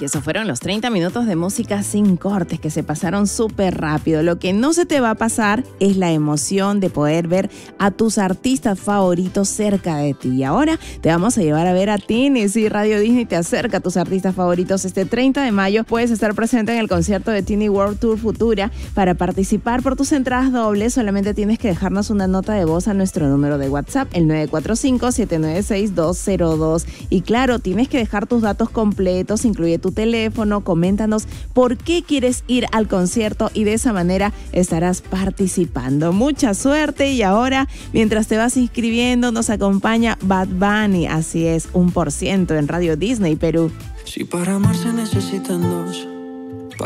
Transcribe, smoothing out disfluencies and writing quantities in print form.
Y esos fueron los 30 minutos de música sin cortes que se pasaron súper rápido. Lo que no se te va a pasar es la emoción de poder ver a tus artistas favoritos cerca de ti. Y ahora te vamos a llevar a ver a Tini. Sí, Radio Disney te acerca a tus artistas favoritos. Este 30 de mayo puedes estar presente en el concierto de Tini World Tour Futura. Para participar por tus entradas dobles, solamente tienes que dejarnos una nota de voz a nuestro número de WhatsApp, el 945-796-202. Y claro, tienes que dejar tus datos completos, incluye tu teléfono, coméntanos por qué quieres ir al concierto y de esa manera estarás participando. Mucha suerte y ahora, mientras te vas inscribiendo, nos acompaña Bad Bunny. Así es, 1% en Radio Disney Perú. Si para amar se necesitan dos,